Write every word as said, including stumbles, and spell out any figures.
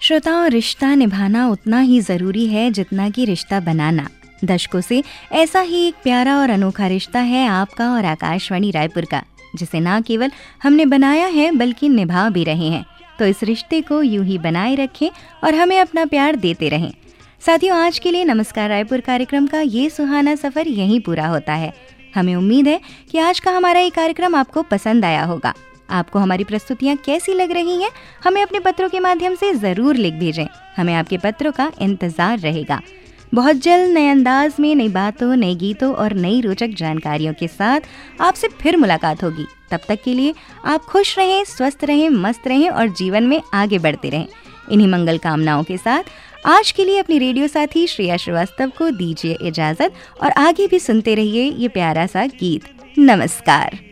श्रोताओं, रिश्ता निभाना उतना ही ज़रूरी है जितना कि रिश्ता बनाना। दशकों से ऐसा ही एक प्यारा और अनोखा रिश्ता है आपका और आकाशवाणी रायपुर का, जिसे ना केवल हमने बनाया है बल्कि निभा भी रहे हैं। तो इस रिश्ते को यूं ही बनाए रखें और हमें अपना प्यार देते रहें। साथियों, आज के लिए नमस्कार रायपुर कार्यक्रम का ये सुहाना सफ़र यहीं पूरा होता है। हमें उम्मीद है कि आज का हमारा ये कार्यक्रम आपको पसंद आया होगा। आपको हमारी प्रस्तुतियाँ कैसी लग रही हैं, हमें अपने पत्रों के माध्यम से ज़रूर लिख भेजें। हमें आपके पत्रों का इंतज़ार रहेगा। बहुत जल्द नए अंदाज में नई बातों, नए गीतों और नई रोचक जानकारियों के साथ आपसे फिर मुलाकात होगी। तब तक के लिए आप खुश रहें, स्वस्थ रहें, मस्त रहें और जीवन में आगे बढ़ते रहें। इन्हीं मंगल कामनाओं के साथ आज के लिए अपनी रेडियो साथी श्रेया श्रीवास्तव को दीजिए इजाज़त और आगे भी सुनते रहिए ये प्यारा सा गीत। नमस्कार।